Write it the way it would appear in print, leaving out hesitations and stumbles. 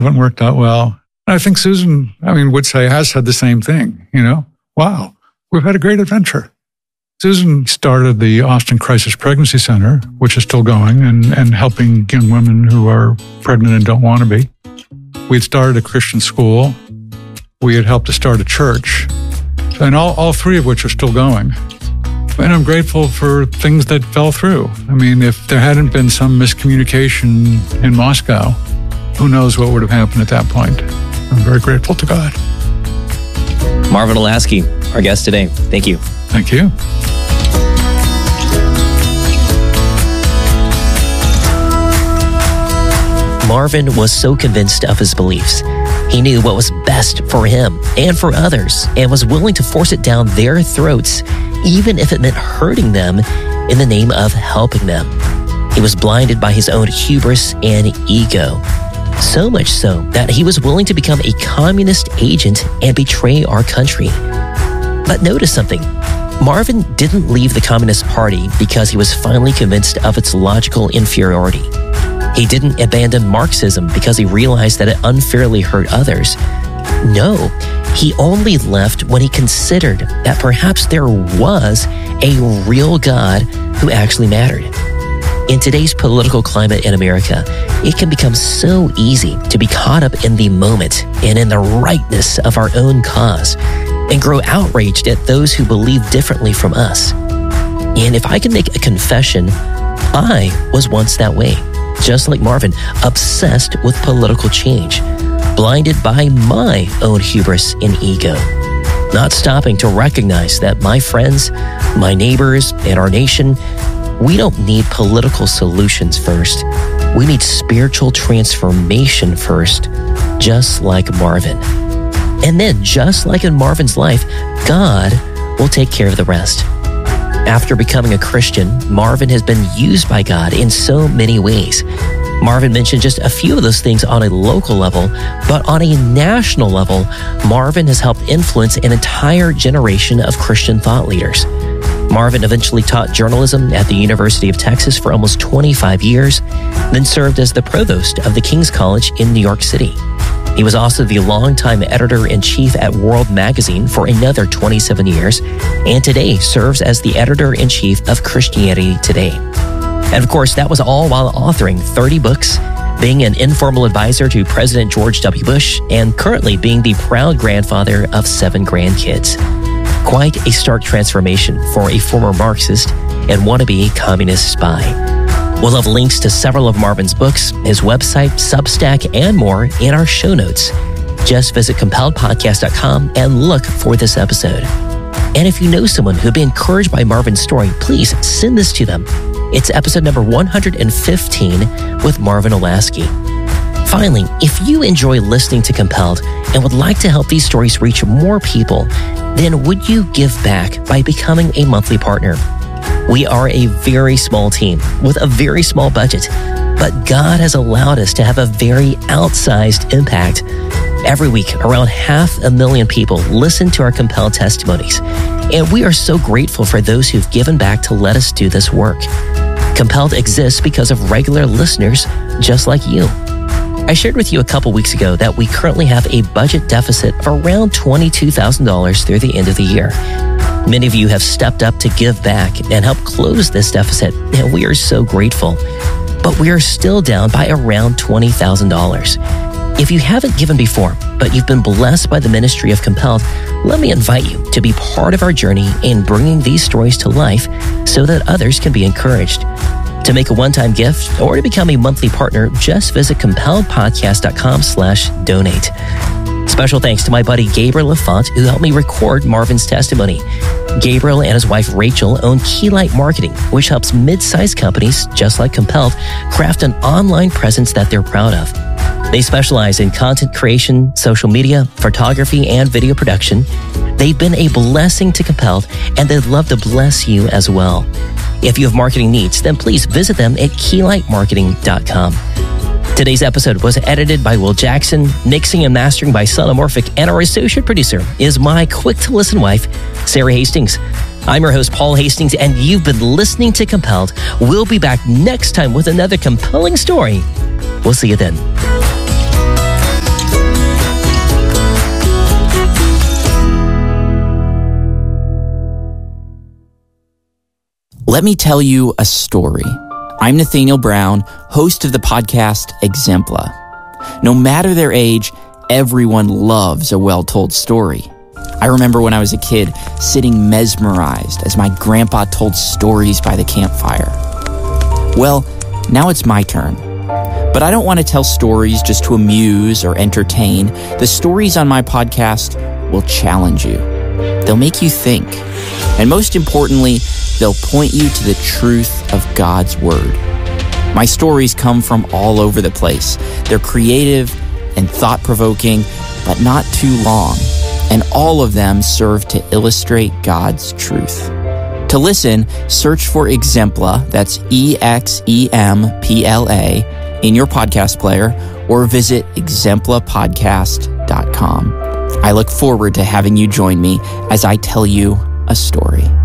haven't worked out well. And I think Susan, would say, has said the same thing, Wow, we've had a great adventure. Susan started the Austin Crisis Pregnancy Center, which is still going and helping young women who are pregnant and don't want to be. We had started a Christian school. We had helped to start a church. And all three of which are still going. And I'm grateful for things that fell through. If there hadn't been some miscommunication in Moscow, who knows what would have happened at that point. I'm very grateful to God. Marvin Olasky, our guest today. Thank you. Thank you. Marvin was so convinced of his beliefs. He knew what was best for him and for others and was willing to force it down their throats, even if it meant hurting them in the name of helping them. He was blinded by his own hubris and ego. So much so that he was willing to become a communist agent and betray our country. But notice something. Marvin didn't leave the Communist Party because he was finally convinced of its logical inferiority. He didn't abandon Marxism because he realized that it unfairly hurt others. No, he only left when he considered that perhaps there was a real God who actually mattered. In today's political climate in America, it can become so easy to be caught up in the moment and in the rightness of our own cause and grow outraged at those who believe differently from us. And if I can make a confession, I was once that way. Just like Marvin, obsessed with political change, blinded by my own hubris and ego, not stopping to recognize that my friends, my neighbors, and our nation, we don't need political solutions first. We need spiritual transformation first, just like Marvin. And then, just like in Marvin's life, God will take care of the rest. After becoming a Christian, Marvin has been used by God in so many ways. Marvin mentioned just a few of those things on a local level, but on a national level, Marvin has helped influence an entire generation of Christian thought leaders. Marvin eventually taught journalism at the University of Texas for almost 25 years, then served as the provost of the King's College in New York City. He was also the longtime editor-in-chief at World Magazine for another 27 years, and today serves as the editor-in-chief of Christianity Today. And of course, that was all while authoring 30 books, being an informal advisor to President George W. Bush, and currently being the proud grandfather of 7 grandkids. Quite a stark transformation for a former Marxist and wannabe communist spy. We'll have links to several of Marvin's books, his website, Substack, and more in our show notes. Just visit compelledpodcast.com and look for this episode. And if you know someone who'd be encouraged by Marvin's story, please send this to them. It's episode number 115 with Marvin Olasky. Finally, if you enjoy listening to Compelled and would like to help these stories reach more people, then would you give back by becoming a monthly partner? We are a very small team with a very small budget, but God has allowed us to have a very outsized impact. Every week, around 500,000 people listen to our Compelled testimonies, and we are so grateful for those who've given back to let us do this work. Compelled exists because of regular listeners just like you. I shared with you a couple weeks ago that we currently have a budget deficit of around $22,000 through the end of the year. Many of you have stepped up to give back and help close this deficit, and we are so grateful. But we are still down by around $20,000. If you haven't given before, but you've been blessed by the ministry of Compelled, let me invite you to be part of our journey in bringing these stories to life so that others can be encouraged. To make a one-time gift or to become a monthly partner, just visit compelledpodcast.com/donate. Special thanks to my buddy Gabriel Lafont, who helped me record Marvin's testimony. Gabriel and his wife Rachel own Keylight Marketing, which helps mid-sized companies, just like Compelled, craft an online presence that they're proud of. They specialize in content creation, social media, photography, and video production. They've been a blessing to Compelled, and they'd love to bless you as well. If you have marketing needs, then please visit them at keylightmarketing.com. Today's episode was edited by Will Jackson, mixing and mastering by Sonomorphic, and our associate producer is my quick-to-listen wife, Sarah Hastings. I'm your host, Paul Hastings, and you've been listening to Compelled. We'll be back next time with another compelling story. We'll see you then. Let me tell you a story. I'm Nathaniel Brown, host of the podcast Exempla. No matter their age, everyone loves a well-told story. I remember when I was a kid sitting mesmerized as my grandpa told stories by the campfire. Well, now it's my turn. But I don't want to tell stories just to amuse or entertain. The stories on my podcast will challenge you. They'll make you think. And most importantly, they'll point you to the truth of God's Word. My stories come from all over the place. They're creative and thought-provoking, but not too long. And all of them serve to illustrate God's truth. To listen, search for Exempla, that's EXEMPLA, in your podcast player, or visit exemplapodcast.com. I look forward to having you join me as I tell you a story.